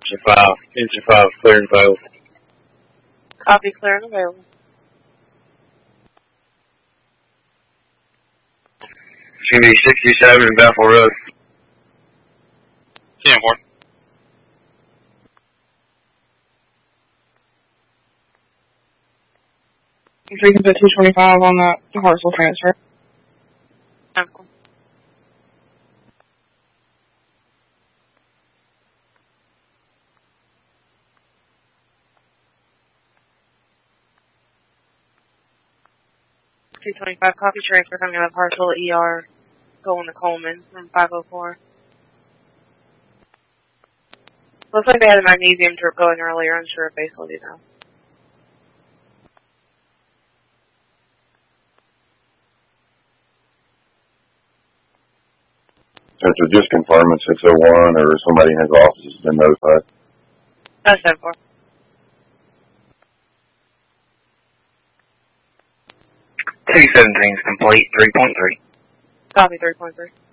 Engine 5, clear and available. Copy, clear and available. It's going to be 67 in Bethel Road. 10-4. You can put 225 on that parcel transfer. 10-4. $225 copy transfer coming out of parcel ER going to Coleman from 504. Looks like they had a magnesium drip going earlier. Unsure if base will do now. So just confirming 601 or somebody in his office has been notified. That's 10-4. T-17 is complete, 3.3. Copy, 3.3.